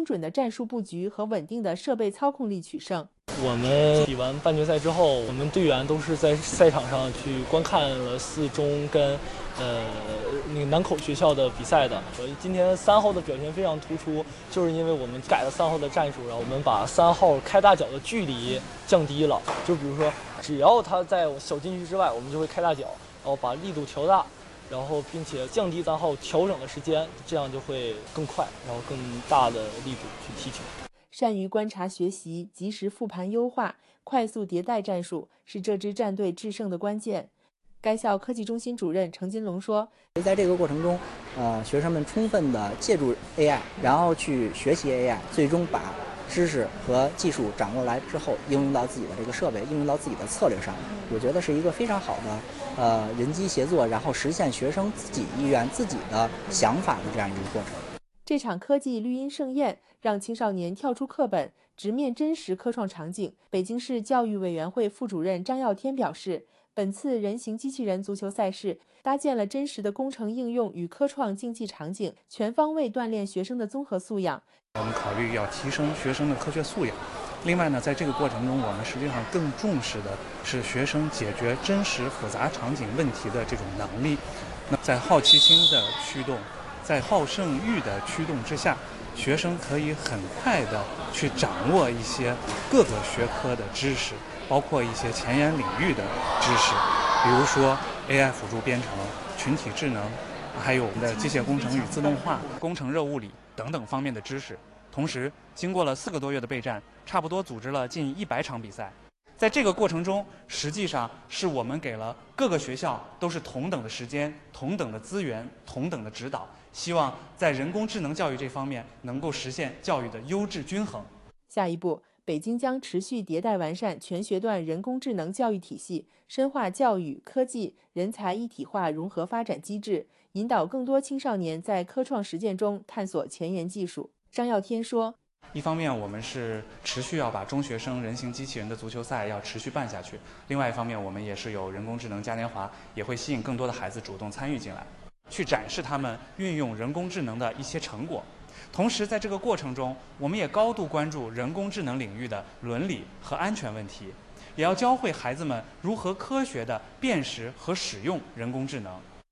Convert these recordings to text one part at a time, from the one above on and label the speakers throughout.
Speaker 1: 准的战术布局和稳定的设备操控力取胜。
Speaker 2: 我们比完半决赛之后，我们队员都是在赛场上去观看了4中跟那个南口学校的比赛的。今天3号的表现非常突出，就是因为我们改了3号的战术，然后我们把3号开大脚的距离降低了。就比如说，只要他在小禁区之外，我们就会开大脚，然后把力度调大，然后并且降低3号调整的时间，这样就会更快，然后更大的力度去踢球。
Speaker 1: 善于观察学习，及时复盘优化，快速迭代战术，是这支战队制胜的关键。该校科技中心主任程金龙说，
Speaker 3: 在这个过程中，学生们充分的借助 AI， 然后去学习 AI， 最终把知识和技术掌握来之后，应用到自己的这个设备，应用到自己的策略上。我觉得是一个非常好的人机协作，然后实现学生自己意愿、自己的想法的这样一个过程。
Speaker 1: 这场科技绿茵盛宴让青少年跳出课本，直面真实科创场景。北京市教育委员会副主任张耀天表示，本次人形机器人足球赛事搭建了真实的工程应用与科创竞技场景，全方位锻炼学生的综合素养。
Speaker 4: 我们考虑要提升学生的科学素养。另外呢，在这个过程中，我们实际上更重视的是学生解决真实复杂场景问题的这种能力。那在好奇心的驱动，在好胜欲的驱动之下，学生可以很快的去掌握一些各个学科的知识，包括一些前沿领域的知识，比如说 AI 辅助编程、群体智能，还有我们的机械工程与自动化、工程热物理等等方面的知识。同时，经过了4个多月的备战，差不多组织了近100场比赛。在这个过程中，实际上是我们给了各个学校都是同等的时间、同等的资源、同等的指导，希望在人工智能教育这方面能够实现教育的优质均衡。
Speaker 1: 下一步，北京将持续迭代完善全学段人工智能教育体系，深化教育、科技、人才一体化融合发展机制，引导更多青少年在科创实践中探索前沿技术。张耀天说，
Speaker 4: 一方面我们是持续要把中学生人形机器人的足球赛要持续办下去，另外一方面我们也是有人工智能嘉年华，也会吸引更多的孩子主动参与进来，去展示他们运用人工智能的一些成果。同时在这个过程中，我们也高度关注人工智能领域的伦理和安全问题，也要教会孩子们如何科学地辨识和使用人工智能。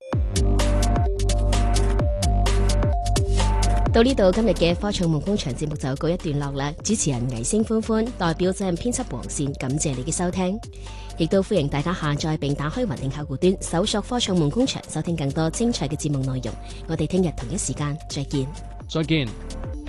Speaker 5: 到呢度，今日嘅科創夢工場節目就告一段落啦。主持人倪星歡歡代表責任編輯黃線，感謝你嘅收聽，亦都歡迎大家下載並打開雲聽客戶端，搜索科創夢工場，收聽更多精彩嘅節目內容。我哋聽日同一時間再見。
Speaker 6: 再見。